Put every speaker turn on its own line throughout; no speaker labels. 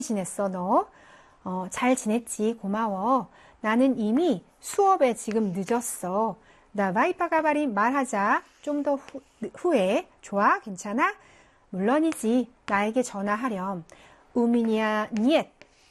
지냈어, 너? 잘 지냈지? 고마워. 나는 이미 수업에 지금 늦었어. 나 바이빠가바리 말하자. 좀 더 후에. 좋아? 괜찮아? 물론이지. 나에게 전화하렴. 우미니아 niet.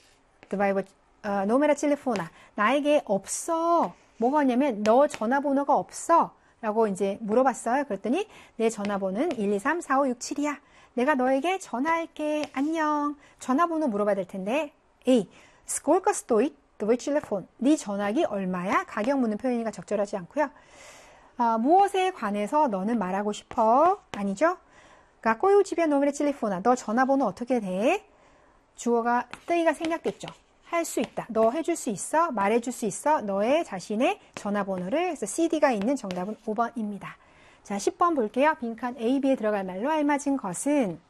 노메라 텔레포나. 나에게 없어. 뭐가 있냐면 너 전화번호가 없어. 라고 이제 물어봤어요. 그랬더니 내 전화번호는 123-4567이야. 내가 너에게 전화할게. 안녕. 전화번호 물어봐야 될 텐데. A. Сколько стоит твой телефон? 네 전화기 얼마야? 가격 묻는 표현이니까 적절하지 않고요. 무엇에 관해서 너는 말하고 싶어? 아니죠? Какой у тебя номер телефона? 너 전화번호 어떻게 돼? 주어가 뜨이가 생략됐죠. 할 수 있다. 너 해줄 수 있어? 말해줄 수 있어? 너의 자신의 전화번호를. 그래서 CD가 있는 정답은 5번입니다. 자, 10번 볼게요. 빈칸 A, B에 들어갈 말로 알맞은 것은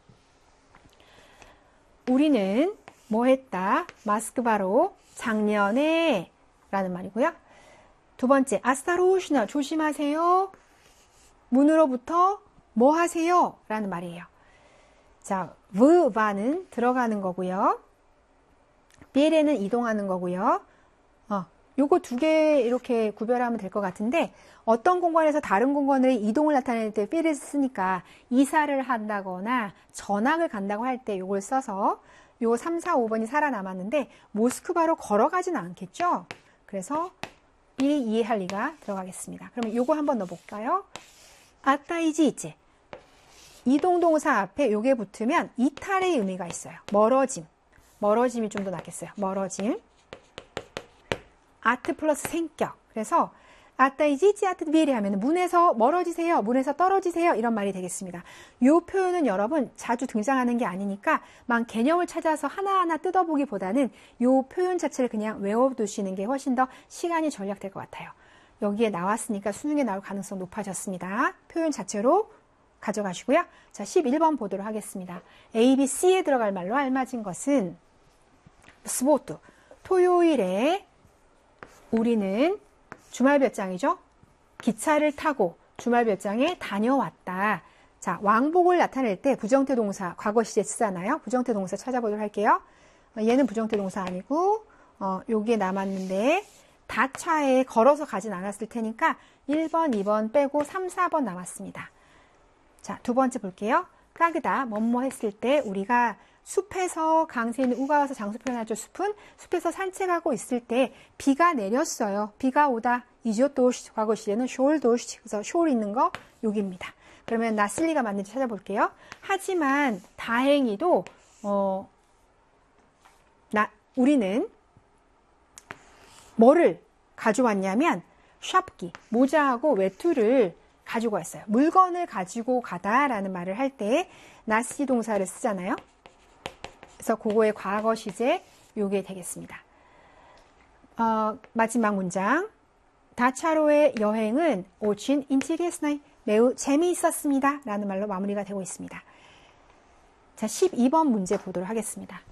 우리는 뭐 했다? 모스크바로 작년에 라는 말이고요. 두 번째, 아스타로시나 조심하세요. 문으로부터 뭐 하세요? 라는 말이에요. 자, 브바는 들어가는 거고요. 비에레는 이동하는 거고요. 요거 두 개 이렇게 구별하면 될 것 같은데 어떤 공간에서 다른 공간으로 이동을 나타낼 때 비를 쓰니까 이사를 한다거나 전학을 간다고 할 때 요걸 써서 요 3, 4, 5번이 살아남았는데 모스크바로 걸어가진 않겠죠? 그래서 미리 이해할 리가 들어가겠습니다. 그러면 요거 한번 넣어볼까요? 아따이지 이제 이동동사 앞에 요게 붙으면 이탈의 의미가 있어요. 멀어짐. 멀어짐이 좀 더 낫겠어요. 멀어짐. 아트 플러스 생격. 그래서 아따이지지 아트 비리 하면 문에서 멀어지세요. 문에서 떨어지세요. 이런 말이 되겠습니다. 이 표현은 여러분 자주 등장하는 게 아니니까 막 개념을 찾아서 하나하나 뜯어보기보다는 이 표현 자체를 그냥 외워두시는 게 훨씬 더 시간이 절약될 것 같아요. 여기에 나왔으니까 수능에 나올 가능성 높아졌습니다. 표현 자체로 가져가시고요. 자, 11번 보도록 하겠습니다. A, B, C에 들어갈 말로 알맞은 것은 스포트. 토요일에 우리는 주말별장이죠. 기차를 타고 주말별장에 다녀왔다. 자, 왕복을 나타낼 때 부정태 동사 과거 시제 쓰잖아요. 부정태 동사 찾아보도록 할게요. 얘는 부정태 동사 아니고 여기에 남았는데 다차에 걸어서 가진 않았을 테니까 1번, 2번 빼고 3, 4번 남았습니다. 자, 두 번째 볼게요. 까그다, 뭐뭐 했을 때 우리가 숲에서 강세 있는 우가 와서 장수 표현하죠. 숲에서 산책하고 있을 때 비가 내렸어요. 비가 오다. 이지오도시 과거 시제는 쇼울도시. 그래서 쇼울 있는 거 여기입니다. 그러면 나슬리가 맞는지 찾아볼게요. 하지만 다행히도 우리는 뭐를 가져왔냐면 샵기, 모자하고 외투를 가지고 왔어요. 물건을 가지고 가다라는 말을 할 때 나시 동사를 쓰잖아요. 그래서 그거의 과거 시제 요게 되겠습니다. 마지막 문장. 다차로의 여행은 오친 인티리에스나이 매우 재미있었습니다. 라는 말로 마무리가 되고 있습니다. 자, 12번 문제 보도록 하겠습니다.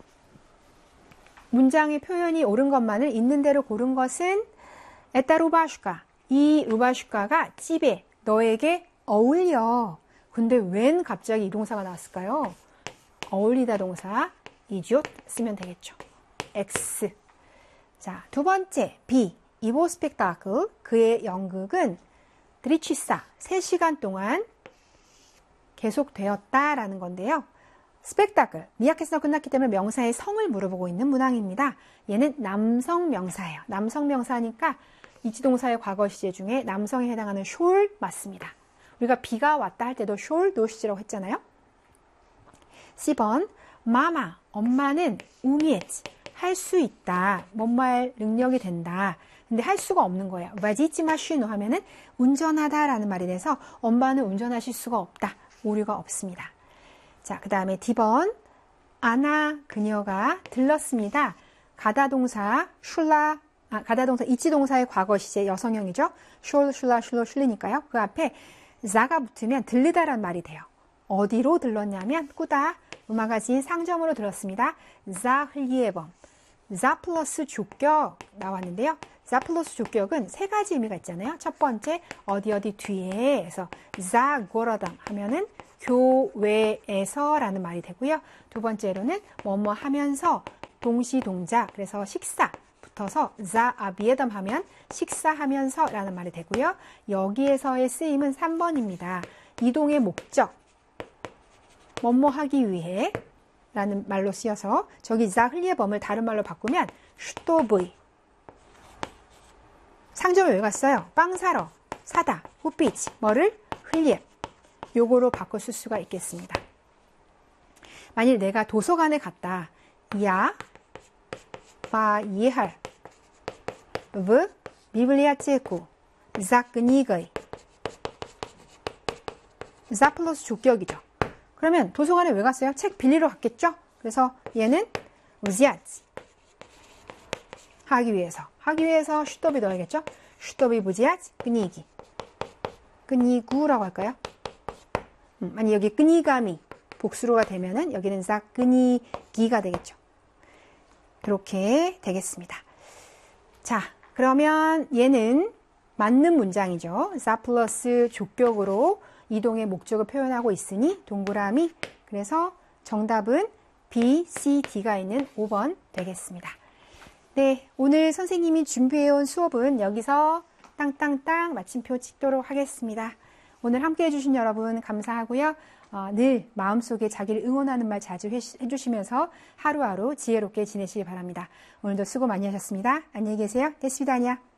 문장의 표현이 옳은 것만을 있는 대로 고른 것은 에따 루바슈카. 이 루바슈카가 집에 너에게 어울려. 근데 웬 갑자기 이 동사가 나왔을까요? 어울리다 동사 이지옷 쓰면 되겠죠. X. 자, 두 번째 B. 이보 스펙타클. 그의 연극은 드리치사 3시간 동안 계속되었다라는 건데요. 스펙타클. 미약해서 끝났기 때문에 명사의 성을 물어보고 있는 문항입니다. 얘는 남성 명사예요. 남성 명사니까 이지동사의 과거 시제 중에 남성에 해당하는 숄 맞습니다. 우리가 비가 왔다 할 때도 숄 노시지라고 했잖아요. C번. 마마, 엄마는 우미에지, 할 수 있다. 뭐뭐할 능력이 된다. 근데 할 수가 없는 거예요. 바지치마쉬노 하면은 운전하다라는 말이 돼서 엄마는 운전하실 수가 없다. 오류가 없습니다. 자, 그 다음에 D번. 아나, 그녀가 들렀습니다. 가다 동사, 가다 동사, 이치 동사의 과거 시제 여성형이죠. 숄, 슐라, 슐로, 슐리니까요. 그 앞에 자가 붙으면 들르다란 말이 돼요. 어디로 들렀냐면 꾸다, 음악가진 상점으로 들었습니다. 자 흘리에범. 자 플러스 주격 나왔는데요. 자 플러스 주격은 세 가지 의미가 있잖아요. 첫 번째 어디 어디 뒤에 해서 자 고라담 하면은 교외에서 라는 말이 되고요. 두 번째로는 뭐뭐 하면서 동시 동작, 그래서 식사 붙어서 za abiedam 하면 식사하면서 라는 말이 되고요. 여기에서의 쓰임은 3번입니다. 이동의 목적, 뭐뭐 하기 위해 라는 말로 쓰여서 저기 za 흘리에범을 다른 말로 바꾸면 чтобы. 상점에 왜 갔어요? 빵 사러, 사다, 후피치, 뭐를? 흘리에. 요거로 바꿔 쓸 수가 있겠습니다. 만일 내가 도서관에 갔다. 야, 바, 이해할. в библиотеку за книгой. za 플러스 조격이죠. 그러면 도서관에 왜 갔어요? 책 빌리러 갔겠죠? 그래서 얘는 взять. 하기 위해서 чтобы 넣어야겠죠? чтобы взять книги. книгу라고 할까요? 아니 여기 книгами 복수로가 되면은 여기는 за кни기가 되겠죠. 그렇게 되겠습니다. 자, 그러면 얘는 맞는 문장이죠. za 플러스 조격으로 이동의 목적을 표현하고 있으니 동그라미. 그래서 정답은 B, C, D가 있는 5번 되겠습니다. 네, 오늘 선생님이 준비해온 수업은 여기서 땅땅땅 마침표 찍도록 하겠습니다. 오늘 함께 해주신 여러분 감사하고요. 늘 마음속에 자기를 응원하는 말 자주 해주시면서 하루하루 지혜롭게 지내시기 바랍니다. 오늘도 수고 많이 하셨습니다. 안녕히 계세요. До свидания.